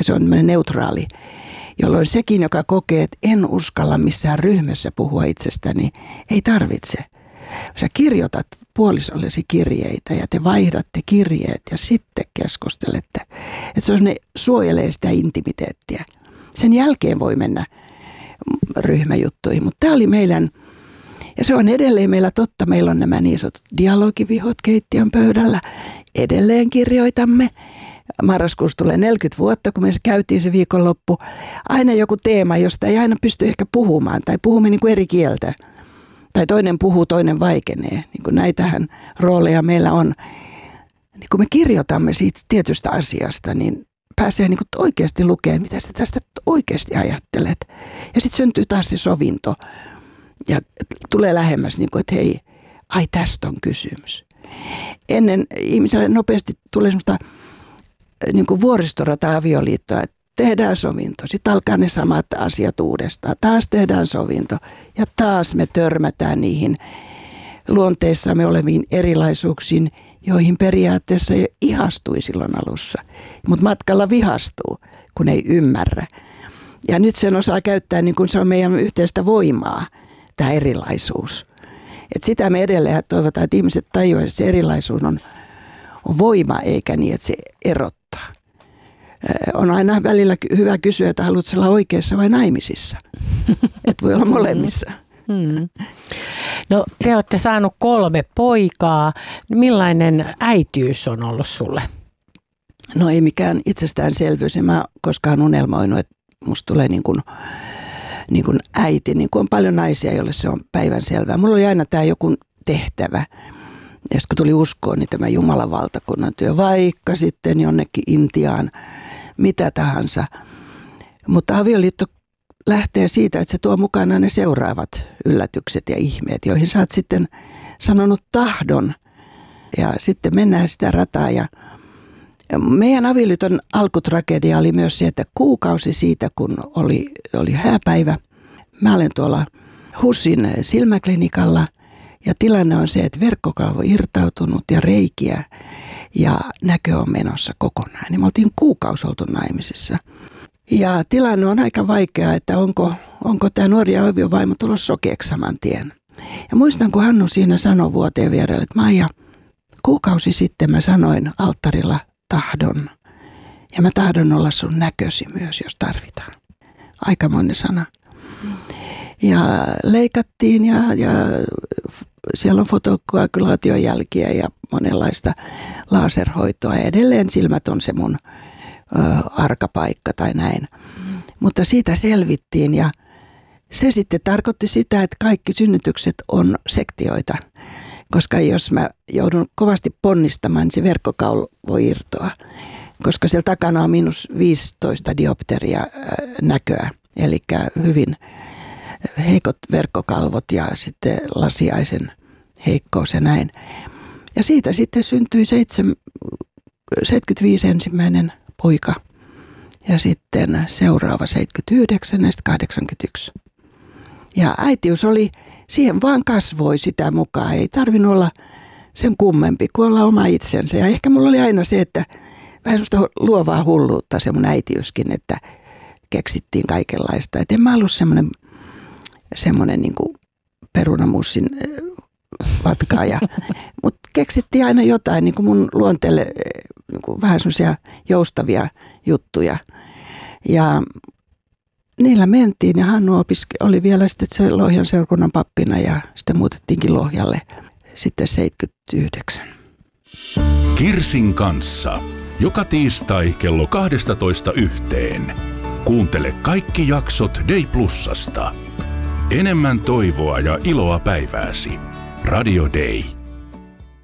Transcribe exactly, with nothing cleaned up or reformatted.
se on neutraali, jolloin sekin, joka kokee, että en uskalla missään ryhmässä puhua itsestäni, ei tarvitse. Sä kirjoitat puolisollesi kirjeitä ja te vaihdatte kirjeet ja sitten keskustelette. Että se on, ne suojelee sitä intimiteettiä. Sen jälkeen voi mennä ryhmäjuttuihin, mutta tämä oli meidän, ja se on edelleen meillä totta, meillä on nämä niin sanotut dialogivihot keittiön pöydällä. Edelleen kirjoitamme. Marraskuussa tulee neljäkymmentä vuotta, kun me käytiin se viikonloppu. Aina joku teema, josta ei aina pysty ehkä puhumaan, tai puhumme niin kuin eri kieltä. Tai toinen puhuu, toinen vaikenee. Niin kuin näitähän rooleja meillä on. Niin kun me kirjoitamme siitä tietystä asiasta, niin pääsee niin kuin oikeasti lukemaan, mitä sä tästä oikeasti ajattelet. Ja sitten syntyy taas se sovinto. Ja tulee lähemmäs, niin kuin, että hei, ai tästä on kysymys. Ennen ihmiselle nopeasti tulee semmoista niin kuin vuoristorata-avioliittoa, että tehdään sovinto. Sitten alkaa ne samat asiat uudestaan. Taas tehdään sovinto ja taas me törmätään niihin luonteissamme oleviin erilaisuuksiin, joihin periaatteessa jo ihastui silloin alussa. Mutta matkalla vihastuu, kun ei ymmärrä. Ja nyt sen osaa käyttää niin kuin se on meidän yhteistä voimaa, tämä erilaisuus. Et sitä me edelleen toivotaan, että ihmiset tajuavat, että se erilaisuus on, on voima eikä niin, että se erottaa. On aina välillä hyvä kysyä, että haluatko olla oikeassa vai naimisissa. Että voi olla molemmissa. Hmm. No te olette saanut kolme poikaa. Millainen äitiys on ollut sulle? No ei mikään itsestäänselvyys. En mä koskaan unelmoinut, että musta tulee niin kuin, niin kuin äiti. Niin kuin on paljon naisia, joille se on päivänselvää. Mulla oli aina tämä joku tehtävä. Ja kun tuli uskoon, niin tämä Jumalan valtakunnan työ, vaikka sitten jonnekin Intiaan, mitä tahansa. Mutta avioliitto lähtee siitä, että se tuo mukana ne seuraavat yllätykset ja ihmeet, joihin sä oot sitten sanonut tahdon. Ja sitten mennään sitä rataa. Ja meidän avioliiton alkutragedia oli myös se, että kuukausi siitä, kun oli, oli hääpäivä, mä olen tuolla HUSin silmäklinikalla. Ja tilanne on se, että verkkokalvo irtautunut ja reikiä ja näkö on menossa kokonaan. Niin me oltiin kuukausi oltu naimisissa. Ja tilanne on aika vaikea, että onko, onko tämä nuori aviovaimo tulossa sokeaksi saman tien. Ja muistan, kun Hannu siinä sanoi vuoteen vierelle, että Maija, kuukausi sitten mä sanoin alttarilla tahdon. Ja mä tahdon olla sun näkösi myös, jos tarvitaan. Aikamoinen sana. Ja leikattiin ja, ja siellä on fotokoagulaation jälkiä ja monenlaista laserhoitoa. Ja edelleen silmät on se mun ö, arkapaikka tai näin. Mm. Mutta siitä selvittiin ja se sitten tarkoitti sitä, että kaikki synnytykset on sektioita. Koska jos mä joudun kovasti ponnistamaan, niin se verkkokaulu voi irtoa. Koska siellä takana on miinus viisitoista diopteria näköä, eli hyvin heikot verkkokalvot ja sitten lasiaisen heikkous ja näin. Ja siitä sitten syntyi seitsemänkymmentäviisi ensimmäinen poika ja sitten seuraava seitsemänkymmentäyhdeksän ja sitten kahdeksankymmentäyksi. Ja äitiys oli, siihen vaan kasvoi sitä mukaan. Ei tarvinnut olla sen kummempi kuin olla oma itsensä. Ja ehkä mulla oli aina se, että vähän semmoista luovaa hulluutta se mun äitiyskin, että keksittiin kaikenlaista. Et en mä ollut semmoinen semmoinen niin kuin perunamussin vatkaaja. Mutta keksittiin aina jotain niin kuin mun luonteelle niin kuin vähän semmoisia joustavia juttuja. Ja niillä mentiin ja Hannu opiske, oli vielä sitten se Lohjan seurakunnan pappina ja sitten muutettiinkin Lohjalle sitten seitsemänkymmentäyhdeksän. Kirsin kanssa. Joka tiistai kello kaksitoista yhteen. Kuuntele kaikki jaksot Day Plusasta. Enemmän toivoa ja iloa päivääsi. Radio Day.